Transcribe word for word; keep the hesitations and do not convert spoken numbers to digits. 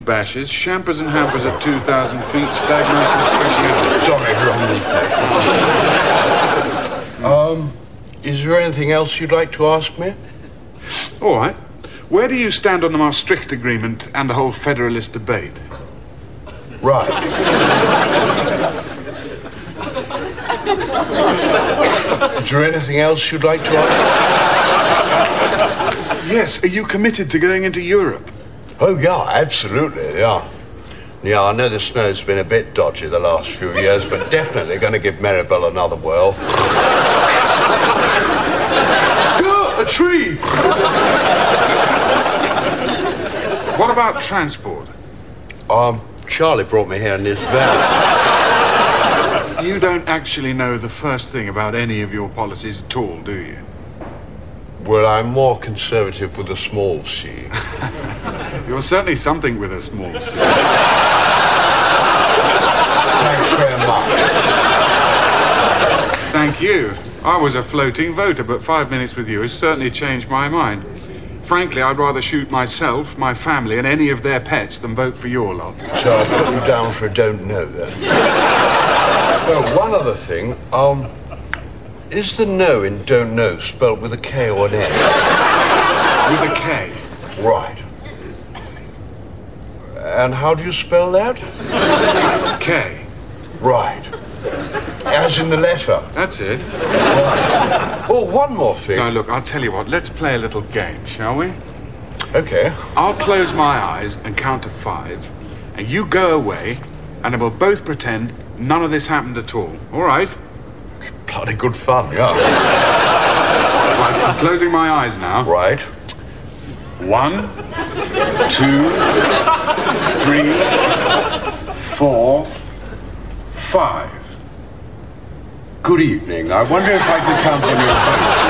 Bashes, Champers and Hampers at two thousand feet, Stagmaster special. Sorry, wrong. Um, is there anything else you'd like to ask me? All right. Where do you stand on the Maastricht Agreement and the whole federalist debate? Right. Is there anything else you'd like to ask? Yes, are you committed to going into Europe? Oh, yeah, absolutely, yeah. Yeah, I know the snow's been a bit dodgy the last few years, but definitely going to give Maribel another whirl. A tree! What about transport? Um, Charlie brought me here in this van. You don't actually know the first thing about any of your policies at all, do you? Well, I'm more conservative with a small c. You're certainly something with a small c. Thanks very much. Thank you. I was a floating voter, but five minutes with you has certainly changed my mind. Frankly, I'd rather shoot myself, my family, and any of their pets than vote for your lot. So I'll put you down for a don't know, then. Oh, one other thing. Um, is the no in don't know spelled with a K or an N? With a K. Right. And how do you spell that? K. Right. As in the letter. That's it. Right. Oh, one more thing. Now, look, I'll tell you what. Let's play a little game, shall we? Okay. I'll close my eyes and count to five, and you go away, and then we'll both pretend none of this happened at all. All right? Bloody good fun, yeah. Right, I'm closing my eyes now. Right. One, two, three, four, five. Good evening. I wonder if I can count on your vote.